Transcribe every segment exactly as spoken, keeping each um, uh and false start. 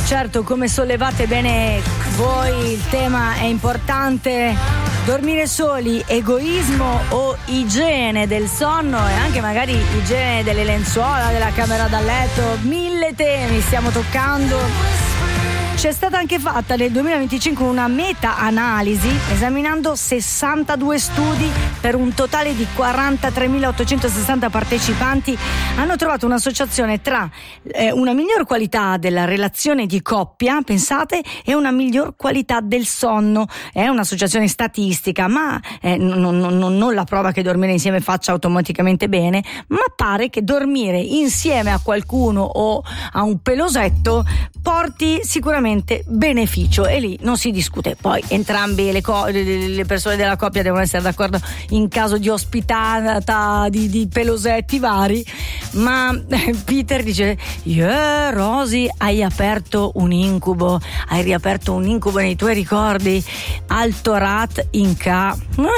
certo, come sollevate bene voi, il tema è importante. Dormire soli, egoismo o igiene del sonno e anche magari igiene delle lenzuola, della camera da letto, mille temi stiamo toccando. C'è stata anche fatta nel duemilaventicinque una meta-analisi esaminando sessantadue studi per un totale di quarantatremilaottocentosessanta partecipanti. Hanno trovato un'associazione tra eh, una miglior qualità della relazione di coppia, pensate, e una miglior qualità del sonno. È un'associazione statistica, ma eh, non, non, non la prova che dormire insieme faccia automaticamente bene, ma pare che dormire insieme a qualcuno o a un pelosetto porti sicuramente beneficio, e lì non si discute. Poi entrambe le, co- le persone della coppia devono essere d'accordo in caso di ospitata di, di pelosetti vari. Ma Peter dice: yeah, Rosy, hai aperto un incubo, hai riaperto un incubo nei tuoi ricordi. Alto rat in ca.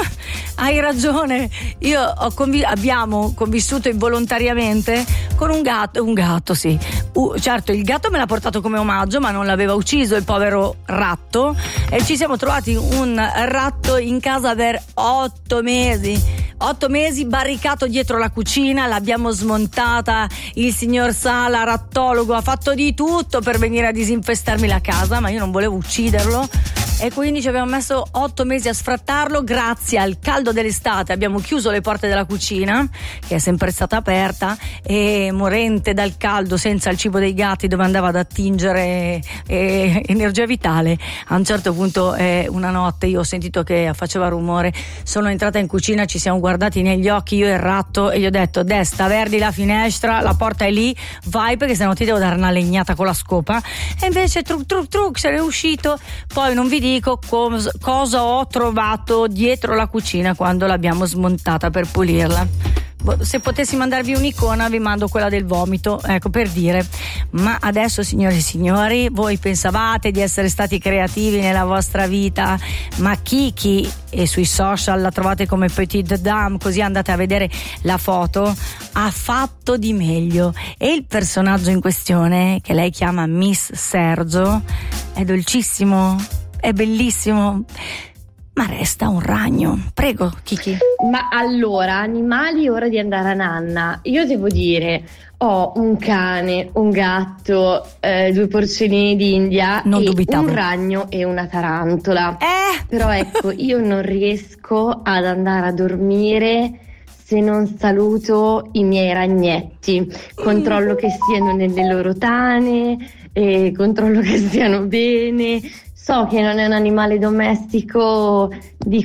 Hai ragione, io ho convi- abbiamo convissuto involontariamente con un gatto, un gatto sì. Uh, certo, il gatto me l'ha portato come omaggio, ma non l'aveva ucciso il povero ratto, e ci siamo trovati un ratto in casa per otto mesi. Otto mesi barricato dietro la cucina, l'abbiamo smontata, il signor Sala, rattologo, ha fatto di tutto per venire a disinfestarmi la casa, ma io non volevo ucciderlo. E quindi ci abbiamo messo otto mesi a sfrattarlo. Grazie al caldo dell'estate abbiamo chiuso le porte della cucina, che è sempre stata aperta, e morente dal caldo, senza il cibo dei gatti dove andava ad attingere eh, energia vitale, a un certo punto eh, una notte io ho sentito che faceva rumore, sono entrata in cucina, ci siamo guardati negli occhi io e il ratto, e gli ho detto: Desta, verdi la finestra, la porta è lì, vai, perché sennò ti devo dare una legnata con la scopa. E invece truc truc truc se n'è uscito. Poi non vi dico dico cos- cosa ho trovato dietro la cucina quando l'abbiamo smontata per pulirla. Se potessi mandarvi un'icona vi mando quella del vomito, ecco, per dire. Ma adesso, signore e signori, voi pensavate di essere stati creativi nella vostra vita, ma Kiki, e sui social la trovate come Petite Dame, così andate a vedere la foto, ha fatto di meglio. E il personaggio in questione, che lei chiama Miss Sergio, è dolcissimo, è bellissimo, ma resta un ragno. Prego, Kiki. Ma allora, animali, ora di andare a nanna. Io devo dire, ho un cane, un gatto, eh, due porcellini d'India, non e dubitavo. un ragno e una tarantola. Eh! Però ecco, io non riesco ad andare a dormire se non saluto i miei ragnetti. Controllo che siano nelle loro tane, e controllo che stiano bene. So che non è un animale domestico di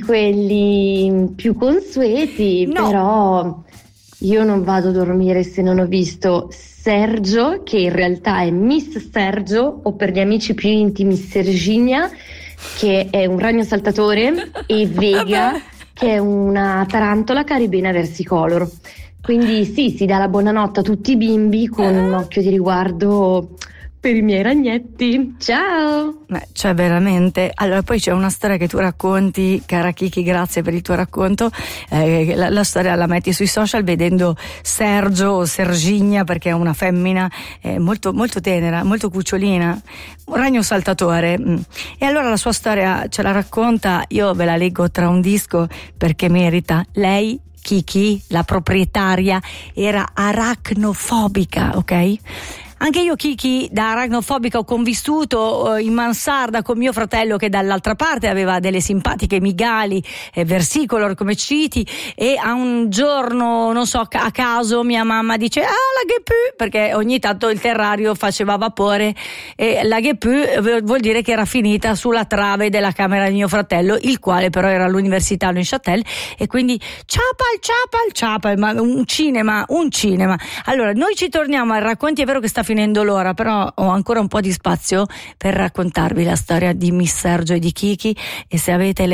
quelli più consueti, no. Però io non vado a dormire se non ho visto Sergio, che in realtà è Miss Sergio, o per gli amici più intimi Serginia, che è un ragno saltatore, e Vega, che è una tarantola caribena versicolor. Quindi sì, si dà la buonanotte a tutti i bimbi con un occhio di riguardo per i miei ragnetti. Ciao! Eh, cioè veramente, allora poi c'è una storia che tu racconti, cara Kiki, grazie per il tuo racconto, eh, la, la storia la metti sui social vedendo Sergio o Serginia, perché è una femmina eh, molto, molto tenera, molto cucciolina, un ragno saltatore, mm. E allora la sua storia ce la racconta, io ve la leggo tra un disco perché merita. Lei, Kiki, la proprietaria, era aracnofobica, ok? Anche io, Kiki, da aracnofobica ho convissuto in mansarda con mio fratello, che dall'altra parte aveva delle simpatiche migali eh, versicolor come citi, e a un giorno, non so, a caso mia mamma dice: ah, la ghepù, perché ogni tanto il terrario faceva vapore, e la ghepù vuol dire che era finita sulla trave della camera di mio fratello, il quale però era all'università in Châtel, e quindi ciapal, ciapal, ciapal, ma un cinema, un cinema. Allora, noi ci torniamo ai racconti, è vero che sta finendo l'ora, però ho ancora un po' di spazio per raccontarvi la storia di Miss Sergio e di Kiki, e se avete le